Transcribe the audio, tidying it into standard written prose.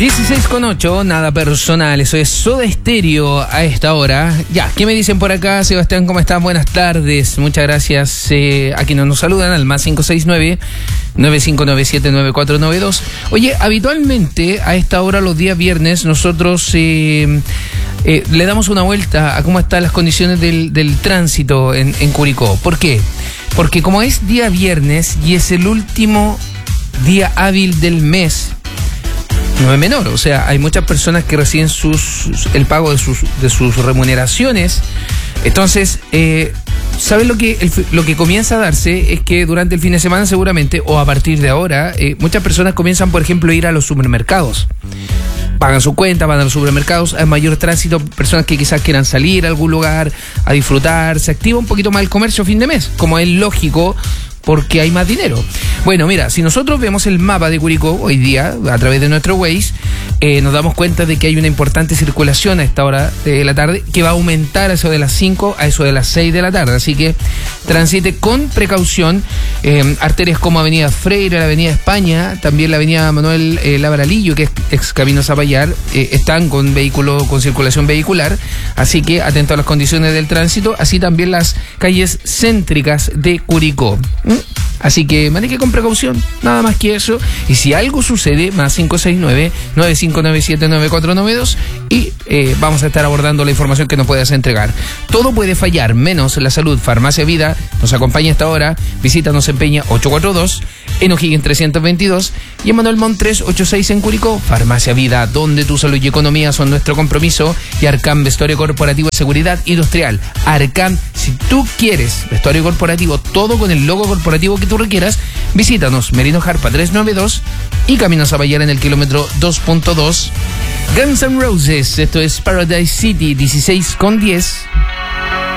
16:08, nada personal, eso es Soda Stereo a esta hora. Ya, ¿qué me dicen por acá? Sebastián, ¿cómo están? Buenas tardes, muchas gracias a quienes nos saludan al más 569-9597-9492. Oye, habitualmente a esta hora, los días viernes, nosotros le damos una vuelta a cómo están las condiciones del tránsito en Curicó. ¿Por qué? Porque como es día viernes y es el último día hábil del mes, no es menor, o sea, hay muchas personas que reciben el pago de sus remuneraciones. Entonces, ¿saben lo que comienza a darse? Es que durante el fin de semana seguramente, o a partir de ahora, muchas personas comienzan, por ejemplo, a ir a los supermercados. Pagan su cuenta, van a los supermercados, hay mayor tránsito, personas que quizás quieran salir a algún lugar a disfrutar, se activa un poquito más el comercio a fin de mes, como es lógico, porque hay más dinero. Bueno, mira, si nosotros vemos el mapa de Curicó hoy día, a través de nuestro Waze, nos damos cuenta de que hay una importante circulación a esta hora de la tarde, que va a aumentar a eso de las 5 a eso de las 6 de la tarde. Así que transite con precaución. Arterias como Avenida Freire, la Avenida España, también la Avenida Manuel Labralillo, que es ex Camino Zapallar, están con circulación vehicular. Así que atento a las condiciones del tránsito, así también las calles céntricas de Curicó. Así que maneje con precaución, nada más que eso. Y si algo sucede, más 569-9597-9492 y vamos a estar abordando la información que nos puedas entregar. Todo puede fallar, menos la salud. Farmacia Vida nos acompaña esta hora. Visítanos en Peña 842, en O'Higgins 322 y en Manuel Montt 386 en Curicó. Farmacia Vida, donde tu salud y economía son nuestro compromiso. Y Arcam, vestuario corporativo de seguridad industrial. Arcam, si tú quieres vestuario corporativo, todo con el logo corporativo que tú requieras, visítanos Merino Jarpa 392 y Camino Zapallar en el kilómetro 2.2. Guns N' Roses, esto es Paradise City, 16:10.